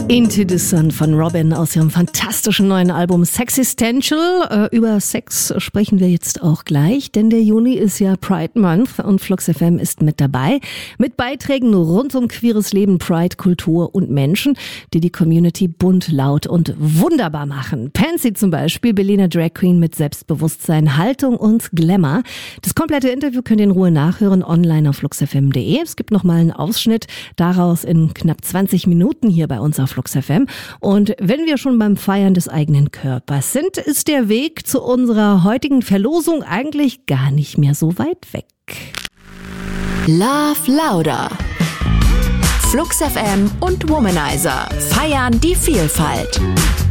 Into the Sun von Robyn aus ihrem fantastischen neuen Album Sexistential. Über Sex sprechen wir jetzt auch gleich, denn der Juni ist ja Pride Month und Flux FM ist mit dabei. Mit Beiträgen rund um queeres Leben, Pride, Kultur und Menschen, die die Community bunt, laut und wunderbar machen. Pansy zum Beispiel, Berliner Drag Queen mit Selbstbewusstsein, Haltung und Glamour. Das komplette Interview könnt ihr in Ruhe nachhören online auf fluxfm.de. Es gibt nochmal einen Ausschnitt daraus in knapp 20 Minuten hier bei uns auf Flux FM. Und wenn wir schon beim Feiern des eigenen Körpers sind, ist der Weg zu unserer heutigen Verlosung eigentlich gar nicht mehr so weit weg. Love Louder. Flux FM und Womanizer feiern die Vielfalt.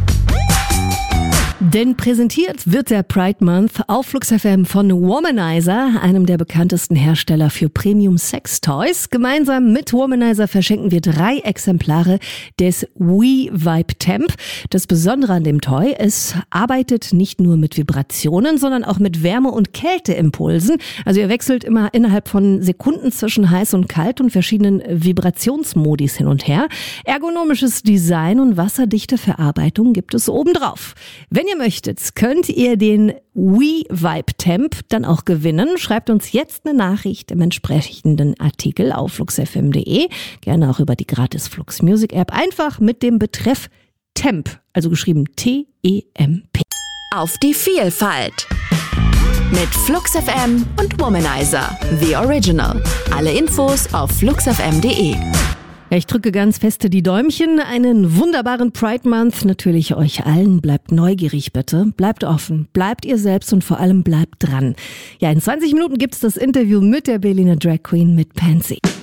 Denn präsentiert wird der Pride Month auf Flux FM von Womanizer, einem der bekanntesten Hersteller für Premium Sex Toys. Gemeinsam mit Womanizer verschenken wir 3 Exemplare des We Vibe Temp. Das Besondere an dem Toy, es arbeitet nicht nur mit Vibrationen, sondern auch mit Wärme- und Kälteimpulsen. Also ihr wechselt immer innerhalb von Sekunden zwischen heiß und kalt und verschiedenen Vibrationsmodis hin und her. Ergonomisches Design und wasserdichte Verarbeitung gibt es obendrauf. Wenn ihr möchtet, könnt ihr den We Vibe Temp dann auch gewinnen. Schreibt uns jetzt eine Nachricht im entsprechenden Artikel auf fluxfm.de. Gerne auch über die gratis Flux Music App. Einfach mit dem Betreff Temp, also geschrieben T-E-M-P. Auf die Vielfalt. Mit Flux FM und Womanizer. The Original. Alle Infos auf fluxfm.de. Ja, ich drücke ganz feste die Däumchen. Einen wunderbaren Pride Month natürlich euch allen. Bleibt neugierig bitte, bleibt offen, bleibt ihr selbst und vor allem bleibt dran. Ja, in 20 Minuten gibt's das Interview mit der Berliner Drag Queen mit Pansy.